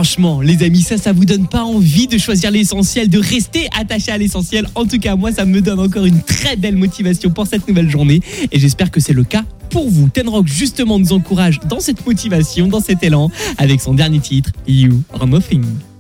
Franchement, les amis, ça vous donne pas envie de choisir l'essentiel, de rester attaché à l'essentiel? En tout cas, moi, ça me donne encore une très belle motivation pour cette nouvelle journée et j'espère que c'est le cas pour vous. Ten Rock, justement, nous encourage dans cette motivation, dans cet élan, avec son dernier titre, You Are Nothing.